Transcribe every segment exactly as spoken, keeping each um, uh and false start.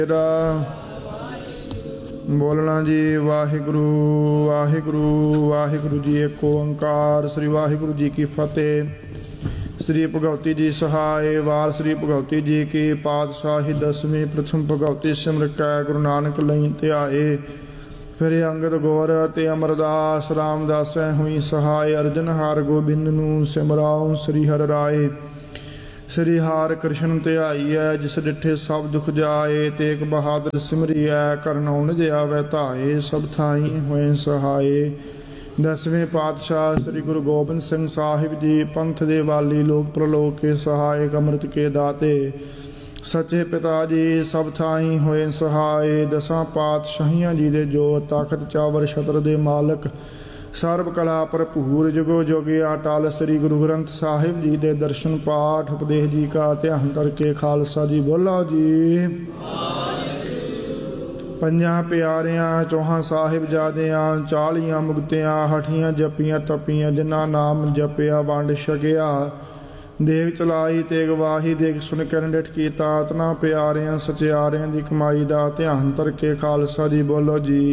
बोलना जी वाहिगुरु वाहिगुरु वाहिगुरु जी एक ओंकार। श्री वाहिगुरु जी की फतेह। श्री भगवती जी सहाय। वार श्री भगवती जी की पातशाही दसवीं प्रथम भगवती सिमर कै गुरु नानक लई ध्याए। फिर अंगद गौर ते अमरदास रामदास हुई सहाय। अर्जन हार गोबिंद नूं सिमराऊं श्री हर राय। श्री हार कृष्ण ध्याईऐ जिस डिठे सब दुख जाए। तेग बहादुर सिमरिऐ करनौन जियावै धाए। सब थाई होए सहाय। दसवें पातशाह श्री गुरु गोबिंद सिंह साहिब जी पंथ दे वाली लोक प्रलोक के सहायक अमृत के दाते सच्चे पिता जी सब थाई होए सहाय। दसां पातशाहियां जी दे जो तखत चावर छत्र दे मालक सर्व कला भरपूर जुगो जोगी अटल। श्री गुरु ग्रंथ साहिब जी दे दर्शन पाठ उपदेश जी का ध्यान करके खालसा जी बोला जी। पंजा प्यारियां चौहां साहिब जादियां चालियां मुक्तियां हठियां जपियां तपियां जिन्ना नाम जपिया वंड छकिया। देग चलाई तेग वाही देग सुन किरण डिठ कीता। तना प्यारियां सचियारियां दी कमाई दा ध्यान करके खालसा जी बोलो जी।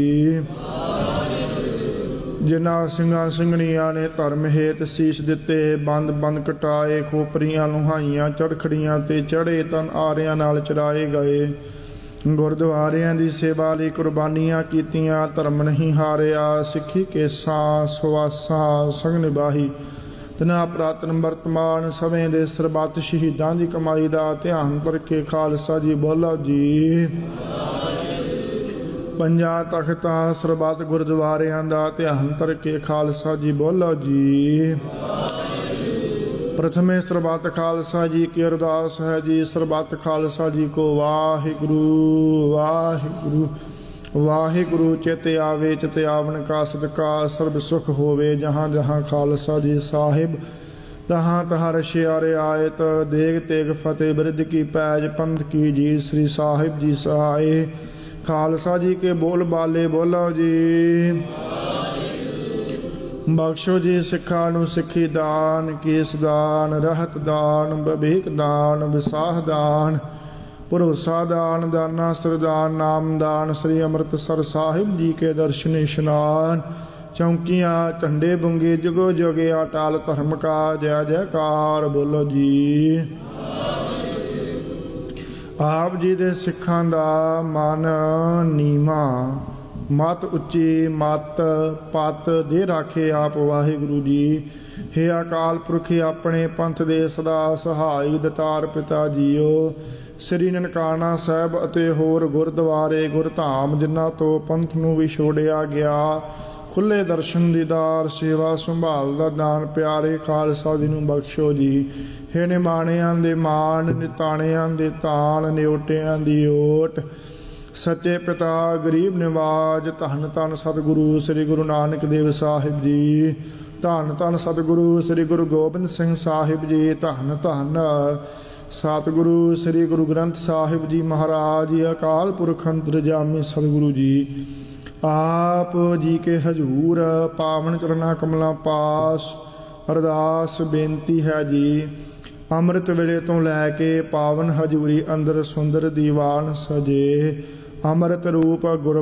जिन्ना ਸਿੰਘਾਂ ਸਿੰਘਣੀਆਂ ने धर्म हेत शीश दिते बंद बंद कटाए। खोपरियां लुहाइयां चढ़खड़ियां ते चढ़े तन आरियां नाल चढ़ाए गए। गुरद्वारियां दी सेवा लई कुर्बानियां कीतियां धर्म नहीं हारिया। सिੱਖੀ केसां सुवासां संग निभाही तना प्रातन वर्तमान समय दे सरबत शहीदां दी कमाई दा ध्यान करके खालसा जी बोलो जी। पंजा तख्तां सरबत गुरद्वारियां दा ध्यान करके खालसा जी बोलो जी। प्रथमे सरबत खालसा जी की अरदास है जी। सरबत खालसा जी को वाहिगुरु वाहिगुरु वाहिगुरु चित आवे चित आवन का सदका सर्ब सुख होवे। जहाँ जहाँ खालसा जी साहिब तहाँ तहाँ रशियारे आयत। देग तेग फतेह बिरद की पैज पंथ की जी। श्री साहिब जी सहाय। खालसा जी के बोल बाले बोलो जी। बख्शो जी सिखा नू सिखी दान केस दान रहत दान बभीक दान विसाह दान भरोसा दान दाना सरदान नाम दान। श्री अमृतसर साहिब जी के दर्शन स्नान चौंकियाँ झंडे बुंगे जुगो जोगे अटल धर्म का जय जयकार बोलो जी। आप जी दे सिखां दा मन नीवा मत उच्ची मत पत दे राखे आप वाहिगुरु जी। हे अकाल पुरख अपने पंथ दे सदा सहाय दतार पिता जीओ। श्री ननकाना साहब अते होर गुरद्वारे गुरधाम जिन्हां तो पंथ नूं विछोड़िया गया। खुले दर्शन दीदार सेवा संभाल दा दान प्यारे खालसा जी नूं बख्शो जी। हे निमाणियां दे मान निताणियां दे तान निओटियां दी ओट सच्चे पिता गरीब निवाज। धन धन सतगुरु श्री गुरु नानक देव साहिब जी। धन धन सतगुरु श्री गुरु गोबिंद सिंह साहिब जी। धन धन सतगुरु श्री गुरु ग्रंथ साहिब जी महाराज। अकाल पुरख अंतरजामी सतगुरु जी आप जी के हजूर पावन चरना कमला पास अरदास बेनती है जी। अमृत वेले तो लैके पावन हजूरी अंदर सुंदर दीवान सजे। अमृत रूप गुर